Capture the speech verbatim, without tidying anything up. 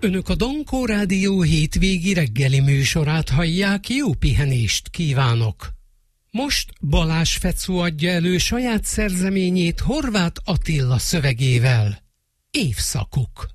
Önök a Dankó Rádió hétvégi reggeli műsorát hallják, jó pihenést kívánok! Most Balázs Fecó adja elő saját szerzeményét Horváth Attila szövegével. Évszakok.